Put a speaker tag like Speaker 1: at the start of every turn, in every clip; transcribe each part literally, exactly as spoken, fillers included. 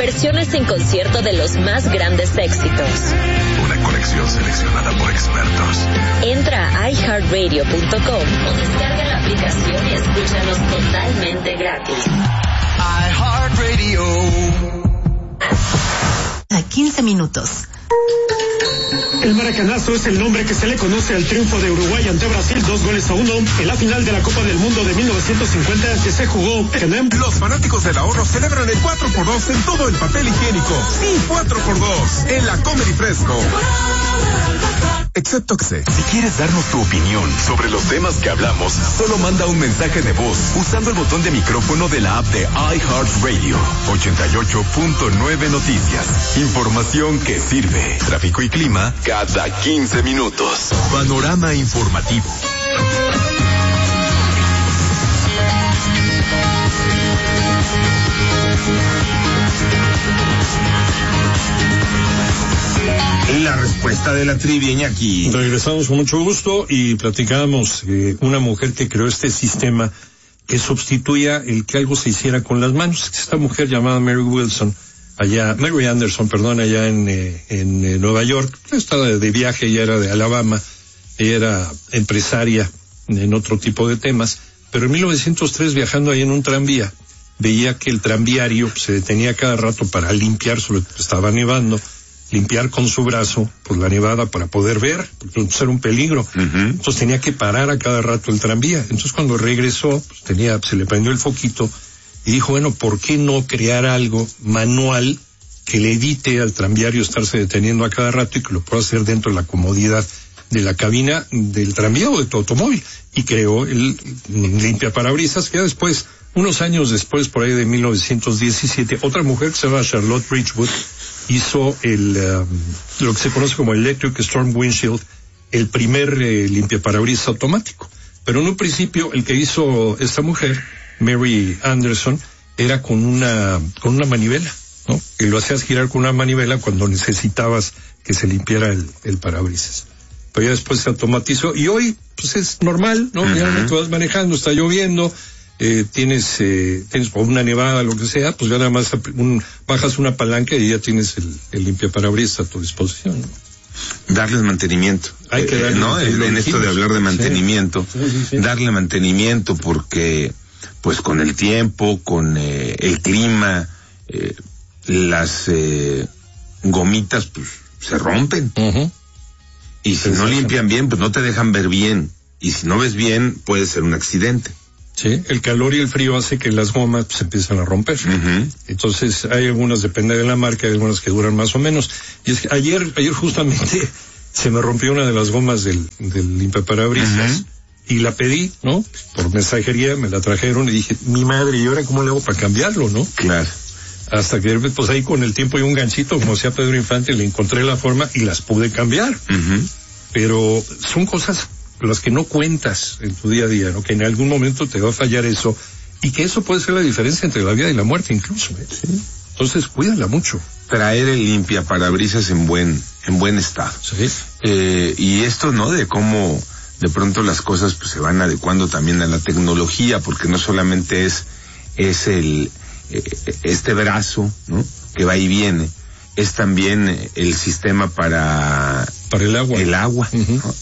Speaker 1: versiones en concierto de los más grandes éxitos.
Speaker 2: Una colección seleccionada por expertos.
Speaker 1: Entra a i heart radio punto com o descarga la aplicación y escúchanos totalmente gratis.
Speaker 3: iHeartRadio.
Speaker 4: A quince minutos.
Speaker 5: El Maracanazo es el nombre que se le conoce al triunfo de Uruguay ante Brasil, dos goles a uno, en la final de la Copa del Mundo de mil novecientos cincuenta que se jugó en...
Speaker 6: Los fanáticos del ahorro celebran el cuatro por dos en todo el papel higiénico. Sí, cuatro por dos en la Comedy Fresco. Excepto que sé.
Speaker 2: Si quieres darnos tu opinión sobre los temas que hablamos, solo manda un mensaje de voz usando el botón de micrófono de la app de iHeartRadio. ochenta y ocho punto nueve Noticias. Información que sirve. Tráfico y clima cada quince minutos. Panorama informativo.
Speaker 7: La respuesta de la trivia aquí.
Speaker 5: Regresamos con mucho gusto y platicábamos eh, una mujer que creó este sistema que sustituía el que algo se hiciera con las manos. Esta mujer llamada Mary Wilson, allá, Mary Anderson, perdón, allá en, eh, en eh, Nueva York, estaba de viaje, ella era de Alabama, ella era empresaria en otro tipo de temas, pero en mil novecientos tres viajando ahí en un tranvía, veía que el tranviario se detenía cada rato para limpiar, sobre todo estaba nevando, limpiar con su brazo por la nevada para poder ver, porque era un peligro. Uh-huh. Entonces tenía que parar a cada rato el tranvía. Entonces cuando regresó, pues tenía, se le prendió el foquito y dijo, bueno, ¿por qué no crear algo manual que le evite al tranviario estarse deteniendo a cada rato y que lo pueda hacer dentro de la comodidad de la cabina del tranvía o de tu automóvil? Y creó el limpiaparabrisas, que ya después, unos años después, por ahí de mil novecientos diecisiete, otra mujer que se llama Charlotte Ridgewood hizo el um, lo que se conoce como Electric Storm Windshield, el primer eh, limpiaparabrisas automático. Pero en un principio el que hizo esta mujer, Mary Anderson, era con una con una manivela, ¿no? Que lo hacías girar con una manivela cuando necesitabas que se limpiara el, el parabrisas. Pero ya después se automatizó y hoy pues es normal, ¿no? Uh-huh. Ya no te vas manejando, está lloviendo, eh, tienes eh, tienes una nevada, lo que sea, pues ya nada más un, bajas una palanca y ya tienes el, el limpiaparabrisas a tu disposición, ¿no?
Speaker 7: Darles mantenimiento.
Speaker 5: Hay que darle,
Speaker 7: eh, ¿no? En, en esto de hablar de mantenimiento,
Speaker 5: sí. Sí, sí, sí.
Speaker 7: darle mantenimiento porque, pues con el tiempo, con eh, el clima, eh, las eh, gomitas, pues se rompen. Uh-huh. Y si no limpian bien, pues no te dejan ver bien. Y si no ves bien, puede ser un accidente.
Speaker 5: Sí, el calor y el frío hace que las gomas se empiezan a romper. Uh-huh. Entonces, hay algunas, depende de la marca, hay algunas que duran más o menos. Y es que ayer, ayer justamente se me rompió una de las gomas del, del limpiaparabrisas. Uh-huh. Y la pedí, ¿no? Por mensajería, me la trajeron y dije, mi madre, ¿y ahora cómo le hago para cambiarlo, no?
Speaker 7: Claro.
Speaker 5: Hasta que, pues ahí con el tiempo y un ganchito, como decía Pedro Infante, le encontré la forma y las pude cambiar. Uh-huh. Pero son cosas las que no cuentas en tu día a día, ¿no? Que en algún momento te va a fallar eso y que eso puede ser la diferencia entre la vida y la muerte incluso, ¿eh? Sí. Entonces cuídala mucho.
Speaker 7: Traer el limpiaparabrisas en buen en buen estado.
Speaker 5: Sí.
Speaker 7: Eh, y esto, ¿no? De cómo de pronto las cosas pues se van adecuando también a la tecnología, porque no solamente es es el eh, este brazo, ¿no? Que va y viene, es también el sistema para
Speaker 5: para el agua.
Speaker 7: El agua, uh-huh. ¿no?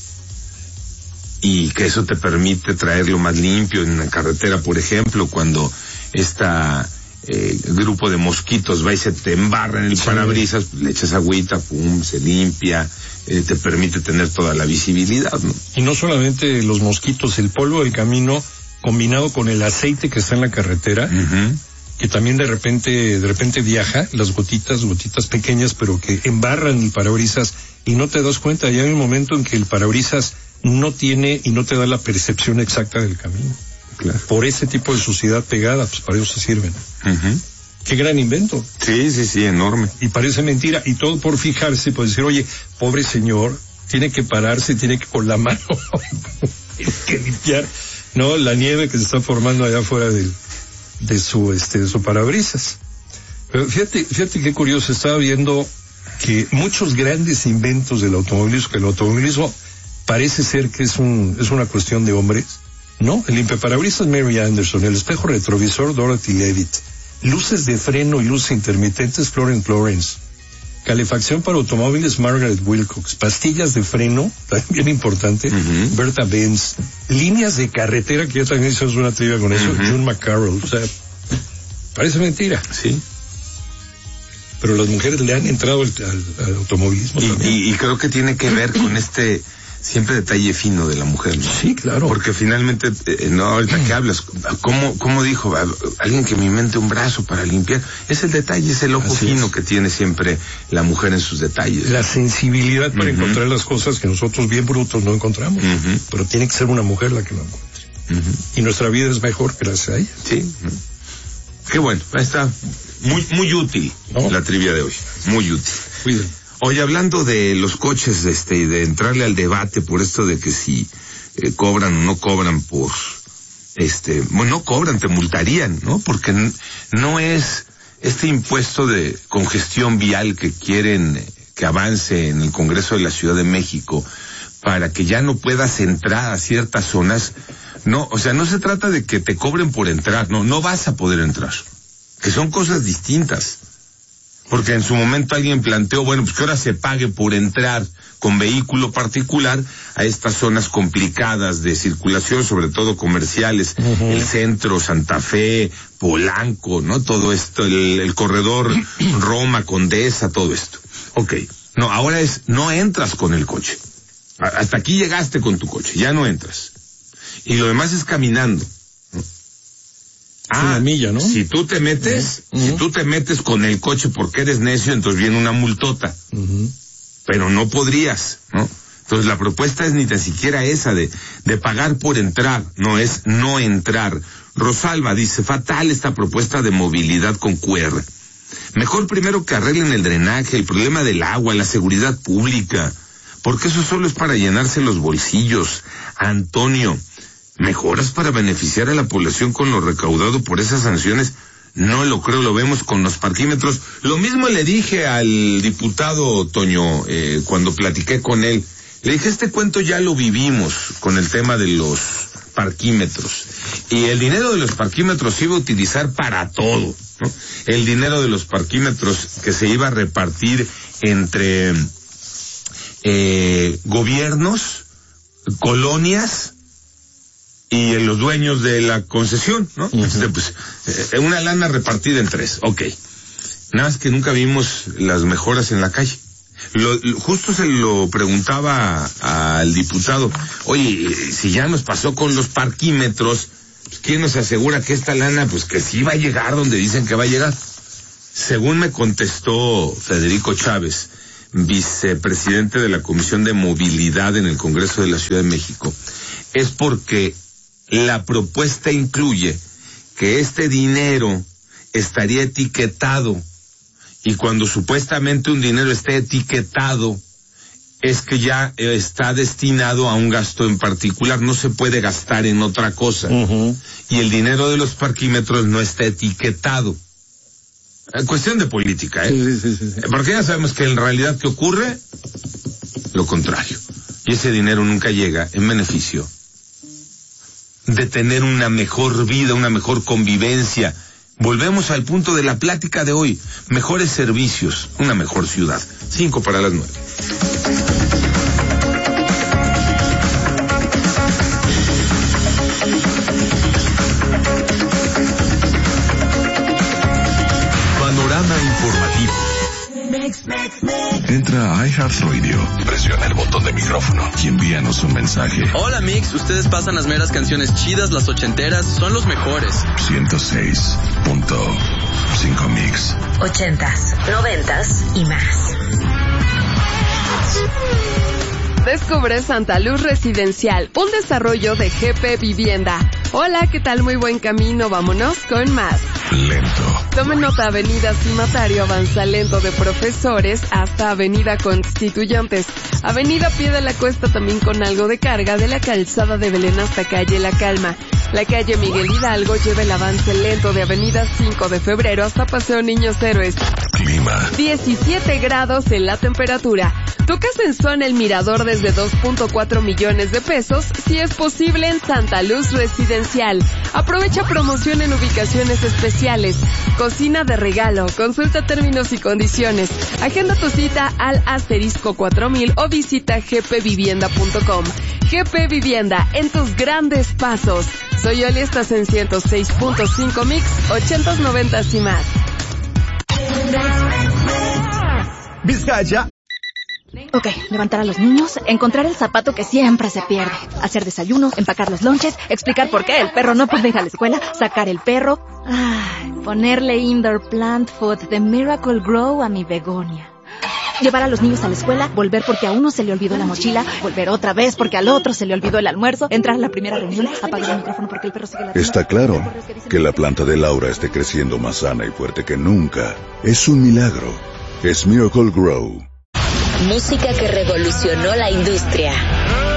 Speaker 7: Y que eso te permite traerlo más limpio en la carretera, por ejemplo, cuando esta eh, grupo de mosquitos va y se te embarra en el sí. parabrisas, pues, le echas agüita, pum, se limpia, eh, te permite tener toda la visibilidad, ¿no?
Speaker 5: Y no solamente los mosquitos, el polvo del camino combinado con el aceite que está en la carretera, uh-huh. que también de repente, de repente viaja, las gotitas, gotitas pequeñas, pero que embarran el parabrisas y no te das cuenta. Ya hay un momento en que el parabrisas no tiene y no te da la percepción exacta del camino.
Speaker 7: Claro.
Speaker 5: Por ese tipo de suciedad pegada, pues para eso se sirven.
Speaker 7: Uh-huh.
Speaker 5: Qué gran invento.
Speaker 7: Sí, sí, sí, enorme.
Speaker 5: Y parece mentira, y todo por fijarse, por decir, oye, pobre señor, tiene que pararse, tiene que con la mano, tiene que limpiar, no, la nieve que se está formando allá afuera del, de su, este, de su parabrisas. Pero fíjate, fíjate qué curioso, estaba viendo que muchos grandes inventos del automovilismo, que el automovilismo parece ser que es un, es una cuestión de hombres, ¿no? El limpiaparabrisas Mary Anderson, el espejo retrovisor Dorothy Levitt, Luces de freno y luces intermitentes, Florence Lawrence. Calefacción para automóviles, Margaret Wilcox. Pastillas de freno, también importante, uh-huh. Bertha Benz. Líneas de carretera, que ya también hicimos una trivia con eso, uh-huh. June McCarroll. O sea, parece mentira.
Speaker 7: Sí.
Speaker 5: Pero las mujeres le han entrado al, al, al automovilismo
Speaker 7: y,
Speaker 5: también.
Speaker 7: Y, y creo que tiene que ver con este siempre detalle fino de la mujer, ¿no?
Speaker 5: Sí, claro.
Speaker 7: Porque finalmente, eh, no, ahorita que hablas, ¿cómo, cómo dijo? Alguien que me invente un brazo para limpiar. Es el detalle, es el ojo Así fino es. Que tiene siempre la mujer en sus detalles.
Speaker 5: La sensibilidad para uh-huh. encontrar las cosas que nosotros bien brutos no encontramos. Uh-huh. Pero tiene que ser una mujer la que lo encuentre. Uh-huh. Y nuestra vida es mejor gracias a ella.
Speaker 7: Sí. Uh-huh. Qué bueno, ahí está. Muy, muy útil, ¿no? La trivia de hoy. Muy útil.
Speaker 5: Cuídate.
Speaker 7: Oye, hablando de los coches, este, y de entrarle al debate por esto de que si eh, cobran o no cobran por, este, bueno, no cobran, te multarían, ¿no? Porque n- no es este impuesto de congestión vial que quieren eh, que avance en el Congreso de la Ciudad de México para que ya no puedas entrar a ciertas zonas. No, o sea, no se trata de que te cobren por entrar, no, no vas a poder entrar. Que son cosas distintas. Porque en su momento alguien planteó, bueno, pues que ahora se pague por entrar con vehículo particular a estas zonas complicadas de circulación, sobre todo comerciales, uh-huh. el centro, Santa Fe, Polanco, ¿no? Todo esto, el, el corredor Roma, Condesa, todo esto. Ok. No, ahora es, no entras con el coche. Hasta aquí llegaste con tu coche, ya no entras. Y lo demás es caminando.
Speaker 5: Ah, una milla, ¿no?
Speaker 7: Si tú te metes, uh-huh. si tú te metes con el coche porque eres necio, entonces viene una multota. Uh-huh. Pero no podrías, ¿no? Entonces la propuesta es ni tan siquiera esa de, de pagar por entrar, no es no entrar. Rosalba dice, fatal esta propuesta de movilidad con Q R. Mejor primero que arreglen el drenaje, el problema del agua, la seguridad pública, porque eso solo es para llenarse los bolsillos. Antonio, mejoras para beneficiar a la población con lo recaudado por esas sanciones, no lo creo, lo vemos con los parquímetros. Lo mismo le dije al diputado Toño, eh, cuando platiqué con él, le dije, este cuento ya lo vivimos con el tema de los parquímetros, y el dinero de los parquímetros se iba a utilizar para todo, ¿no? El dinero de los parquímetros que se iba a repartir entre eh, gobiernos, colonias, y los dueños de la concesión, ¿no? Uh-huh. Este, pues, eh, una lana repartida en tres, ok. Nada más que nunca vimos las mejoras en la calle. Lo, lo, justo se lo preguntaba al diputado, oye, si ya nos pasó con los parquímetros, pues, ¿quién nos asegura que esta lana, pues que sí va a llegar donde dicen que va a llegar? Según me contestó Federico Chávez, vicepresidente de la Comisión de Movilidad en el Congreso de la Ciudad de México, es porque la propuesta incluye que este dinero estaría etiquetado, y cuando supuestamente un dinero esté etiquetado es que ya está destinado a un gasto en particular, no se puede gastar en otra cosa. Uh-huh. Y el dinero de los parquímetros no está etiquetado. Es cuestión de política, ¿eh?
Speaker 5: Sí, sí, sí, sí.
Speaker 7: Porque ya sabemos que en realidad ¿qué ocurre? Lo contrario. Y ese dinero nunca llega en beneficio de tener una mejor vida, una mejor convivencia. Volvemos al punto de la plática de hoy. Mejores servicios, una mejor ciudad. Cinco para las nueve.
Speaker 2: Panorama informativo. Entra a iHeartRadio, presiona el botón de micrófono y envíanos un mensaje.
Speaker 4: Hola Mix, ustedes pasan las meras canciones chidas, las ochenteras, son los mejores.
Speaker 2: ciento seis punto cinco Mix.
Speaker 1: Ochentas, noventas y más.
Speaker 8: Descubre Santa Luz Residencial, un desarrollo de G P Vivienda. Hola, ¿qué tal? Muy buen camino, vámonos con más.
Speaker 2: Lento.
Speaker 8: Tomen nota, Avenida Cimatario avanza lento de Profesores hasta Avenida Constituyentes. Avenida Pie de la Cuesta también con algo de carga de la Calzada de Belén hasta Calle La Calma. La calle Miguel Hidalgo lleva el avance lento de Avenida cinco de Febrero hasta Paseo Niños Héroes.
Speaker 2: Clima.
Speaker 8: diecisiete grados en la temperatura. Tu casa en zona El Mirador desde dos punto cuatro millones de pesos, si es posible en Santa Luz Residencial. Aprovecha promoción en ubicaciones especiales. Cocina de regalo. Consulta términos y condiciones. Agenda tu cita al asterisco cuatro mil o visita g p vivienda punto com. G P Vivienda, en tus grandes pasos. Soy Oli, estás en ciento seis punto cinco Mix, ochentas, noventas y más.
Speaker 6: Vizcaya.
Speaker 9: Ok, levantar a los niños, encontrar el zapato que siempre se pierde, hacer desayuno, empacar los lonches, explicar por qué el perro no puede ir a la escuela, sacar el perro, ay, ponerle indoor plant food de Miracle Grow a mi begonia. Llevar a los niños a la escuela, volver porque a uno se le olvidó la mochila, volver otra vez porque al otro se le olvidó el almuerzo, entrar a la primera reunión, apagar el micrófono porque el perro sigue la...
Speaker 10: Está claro que la planta de Laura esté creciendo más sana y fuerte que nunca. Es un milagro. Es Miracle Grow.
Speaker 1: Música que revolucionó la industria.